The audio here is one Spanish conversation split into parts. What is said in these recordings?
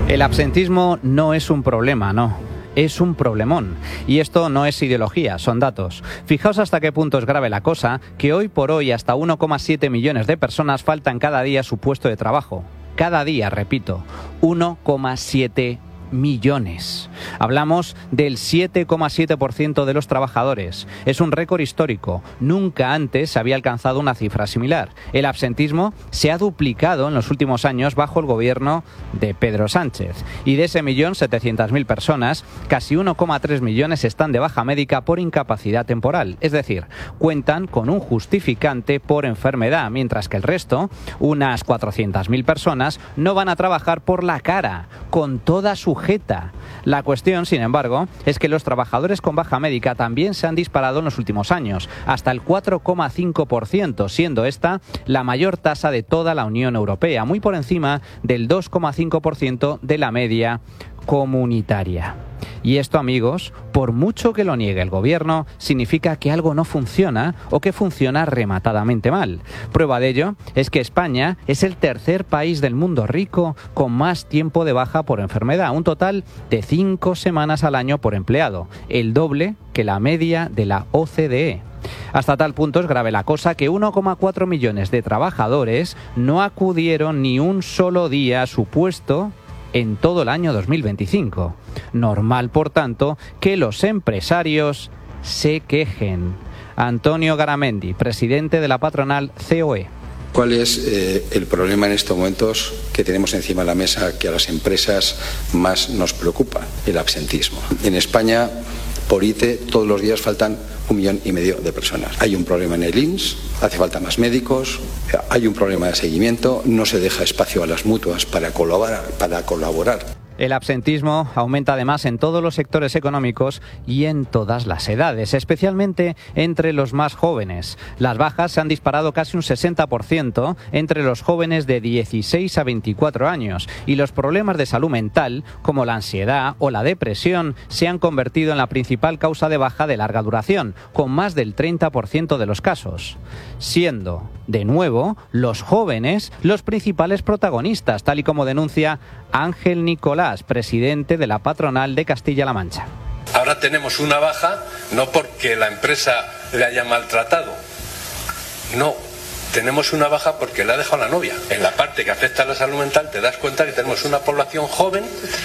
El absentismo no es un problema, no. Es un problemón. Y esto no es ideología, son datos. Fijaos hasta qué punto es grave la cosa, que hoy por hoy hasta 1,7 millones de personas faltan cada día a su puesto de trabajo. Cada día, repito, 1,7 millones. Hablamos del 7,7% de los trabajadores. Es un récord histórico. Nunca antes se había alcanzado una cifra similar. El absentismo se ha duplicado en los últimos años bajo el gobierno de Pedro Sánchez. Y de ese 1.700.000 personas, casi 1,3 millones están de baja médica por incapacidad temporal. Es decir, cuentan con un justificante por enfermedad, mientras que el resto, unas 400.000 personas, no van a trabajar por la cara, con toda su jeta. La cuestión, sin embargo, es que los trabajadores con baja médica también se han disparado en los últimos años, hasta el 4,5%, siendo esta la mayor tasa de toda la Unión Europea, muy por encima del 2,5% de la media comunitaria. Y esto, amigos, por mucho que lo niegue el gobierno, significa que algo no funciona o que funciona rematadamente mal. Prueba de ello es que España es el tercer país del mundo rico con más tiempo de baja por enfermedad, un total de 5 semanas al año por empleado, el doble que la media de la OCDE. Hasta tal punto es grave la cosa que 1,4 millones de trabajadores no acudieron ni un solo día a su puesto en todo el año 2025. Normal, por tanto, que los empresarios se quejen. Antonio Garamendi, presidente de la patronal COE. ¿Cuál es el problema en estos momentos que tenemos encima de la mesa que a las empresas más nos preocupa? El absentismo. En España, por ITE, todos los días faltan 1,5 millones de personas. Hay un problema en el INS, hace falta más médicos, hay un problema de seguimiento, no se deja espacio a las mutuas para colaborar. El absentismo aumenta además en todos los sectores económicos y en todas las edades, especialmente entre los más jóvenes. Las bajas se han disparado casi un 60% entre los jóvenes de 16 a 24 años y los problemas de salud mental, como la ansiedad o la depresión, se han convertido en la principal causa de baja de larga duración, con más del 30% de los casos, siendo, de nuevo, los jóvenes los principales protagonistas, tal y como denuncia Ángel Nicolás, presidente de la patronal de Castilla-La Mancha. Ahora tenemos una baja no porque la empresa le haya maltratado, no, tenemos una baja porque le ha dejado la novia. En la parte que afecta a la salud mental te das cuenta que tenemos una población joven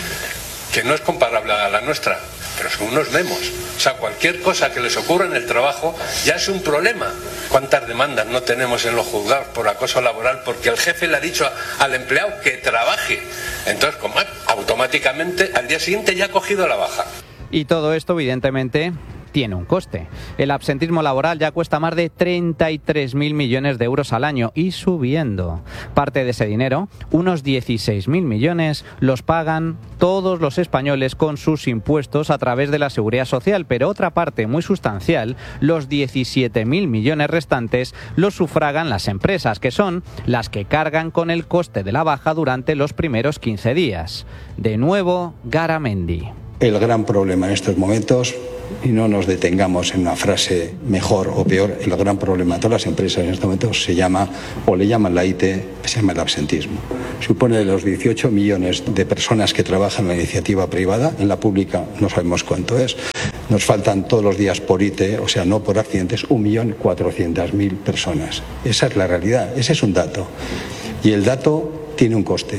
que no es comparable a la nuestra, pero son unos memos. O sea, cualquier cosa que les ocurra en el trabajo ya es un problema. ¿Cuántas demandas no tenemos en los juzgados por acoso laboral porque el jefe le ha dicho al empleado que trabaje? Entonces, como automáticamente al día siguiente ya ha cogido la baja. Y todo esto, evidentemente, tiene un coste. El absentismo laboral ya cuesta más de 33.000 millones de euros al año y subiendo. Parte de ese dinero, unos 16.000 millones, los pagan todos los españoles con sus impuestos a través de la Seguridad Social, pero otra parte muy sustancial, los 17.000 millones restantes, los sufragan las empresas, que son las que cargan con el coste de la baja durante los primeros 15 días. De nuevo, Garamendi. El gran problema en estos momentos, y no nos detengamos en una frase mejor o peor, el gran problema de todas las empresas en estos momentos se llama, o le llaman la IT, se llama el absentismo. Supone de los 18 millones de personas que trabajan en la iniciativa privada, en la pública no sabemos cuánto es, nos faltan todos los días por IT, o sea, no por accidentes, 1.400.000 personas. Esa es la realidad, ese es un dato. Y el dato tiene un coste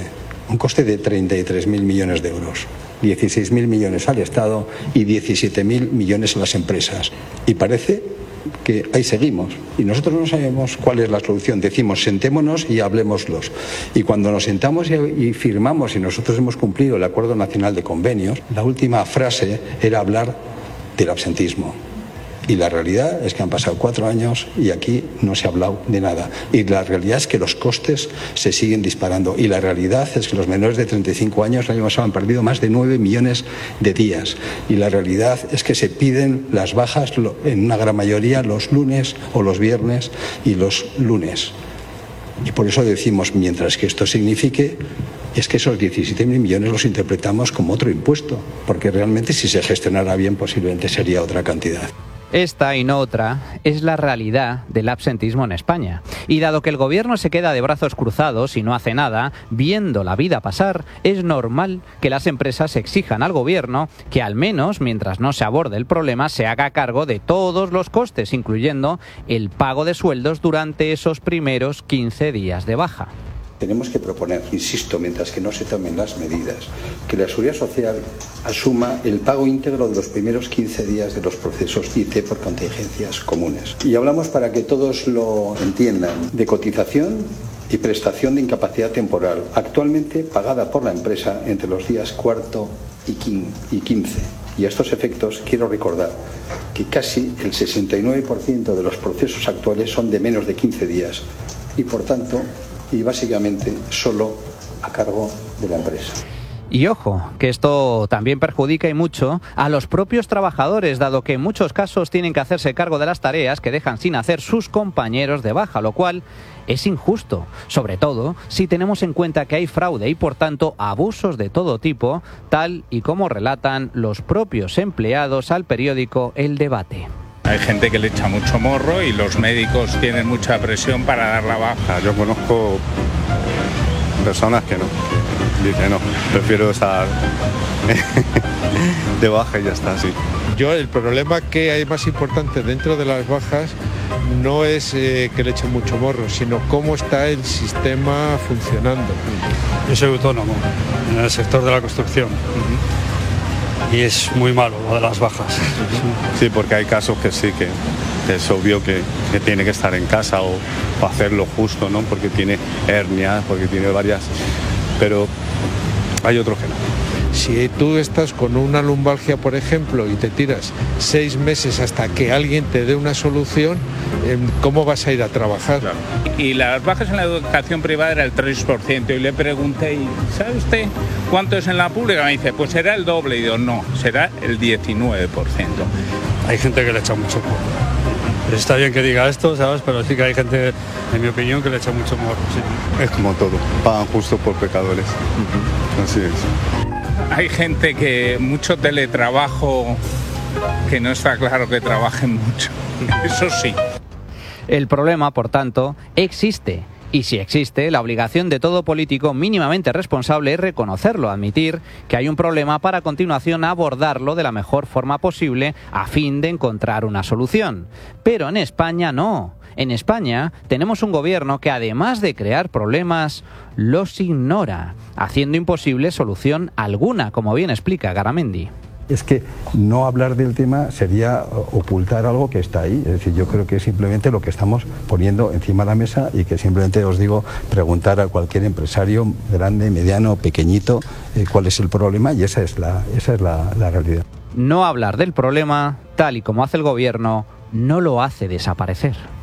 de 33.000 millones de euros. 16.000 millones al Estado y 17.000 millones a las empresas. Y parece que ahí seguimos. Y nosotros no sabemos cuál es la solución. Decimos, sentémonos y hablemoslos. Y cuando nos sentamos y firmamos, y nosotros hemos cumplido el Acuerdo Nacional de Convenios, la última frase era hablar del absentismo. Y la realidad es que han pasado 4 años y aquí no se ha hablado de nada. Y la realidad es que los costes se siguen disparando. Y la realidad es que los menores de 35 años el año pasado han perdido más de 9 millones de días. Y la realidad es que se piden las bajas en una gran mayoría los lunes o los viernes y los lunes. Y por eso decimos, mientras que esto signifique, es que esos 17.000 millones los interpretamos como otro impuesto. Porque realmente si se gestionara bien posiblemente sería otra cantidad. Esta y no otra es la realidad del absentismo en España. Y dado que el gobierno se queda de brazos cruzados y no hace nada, viendo la vida pasar, es normal que las empresas exijan al gobierno que al menos, mientras no se aborde el problema, se haga cargo de todos los costes, incluyendo el pago de sueldos durante esos primeros 15 días de baja. Tenemos que proponer, insisto, mientras que no se tomen las medidas, que la Seguridad Social asuma el pago íntegro de los primeros 15 días de los procesos IT por contingencias comunes. Y hablamos, para que todos lo entiendan, de cotización y prestación de incapacidad temporal, actualmente pagada por la empresa entre los días 4 y 15. Y a estos efectos quiero recordar que casi el 69% de los procesos actuales son de menos de 15 días y, por tanto, y básicamente solo a cargo de la empresa. Y ojo, que esto también perjudica y mucho a los propios trabajadores, dado que en muchos casos tienen que hacerse cargo de las tareas que dejan sin hacer sus compañeros de baja, lo cual es injusto, sobre todo si tenemos en cuenta que hay fraude y por tanto abusos de todo tipo, tal y como relatan los propios empleados al periódico El Debate. Hay gente que le echa mucho morro y los médicos tienen mucha presión para dar la baja. Yo conozco personas que no, dicen no, prefiero estar de baja y ya está, sí. Yo el problema que hay más importante dentro de las bajas no es que le echen mucho morro, sino cómo está el sistema funcionando. Yo soy autónomo en el sector de la construcción. Y es muy malo lo de las bajas. Sí, porque hay casos que sí, que es obvio que tiene que estar en casa o hacer lo justo, ¿no? Porque tiene hernias, porque tiene varias, pero hay otros que no. Si tú estás con una lumbalgia, por ejemplo, y te tiras 6 meses hasta que alguien te dé una solución, ¿cómo vas a ir a trabajar? Claro. Y las bajas en la educación privada era el 3%. Y le pregunté, ¿sabe usted cuánto es en la pública? Me dice, pues será el doble. Y yo, no, será el 19%. Hay gente que le echa mucho morro. Está bien que diga esto, ¿sabes? Pero sí que hay gente, en mi opinión, que le echa mucho morro. Sí. Es como todo, pagan justo por pecadores. Así es. Hay gente que mucho teletrabajo, que no está claro que trabajen mucho. Eso sí. El problema, por tanto, existe. Y si existe, la obligación de todo político mínimamente responsable es reconocerlo, admitir que hay un problema para a continuación abordarlo de la mejor forma posible a fin de encontrar una solución. Pero en España no. En España tenemos un gobierno que, además de crear problemas, los ignora, haciendo imposible solución alguna, como bien explica Garamendi. Es que no hablar del tema sería ocultar algo que está ahí. Es decir, yo creo que es simplemente lo que estamos poniendo encima de la mesa y que simplemente os digo, preguntar a cualquier empresario, grande, mediano, pequeñito, cuál es el problema, y esa es la realidad. No hablar del problema, tal y como hace el gobierno, no lo hace desaparecer.